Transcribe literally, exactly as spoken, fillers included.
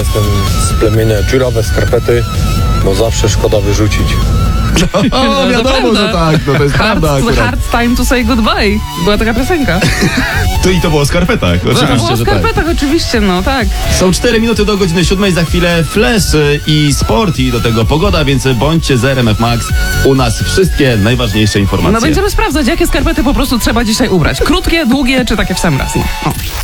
jestem z plemienia dziurawe skarpety, bo zawsze szkoda wyrzucić. O, wiadomo, że tak, no to jest Hard, prawda akurat. hard time to say goodbye. Była taka piosenka. To i to było o skarpetach, To oczywiście, było o że tak. skarpetach, oczywiście, no tak. Są cztery minuty do godziny siódmej, za chwilę flash y, i sport i do tego pogoda, więc bądźcie z R M F Max. U nas wszystkie najważniejsze informacje. No będziemy sprawdzać, jakie skarpety po prostu trzeba dzisiaj ubrać. Krótkie, długie, czy takie w sam raz. No. O.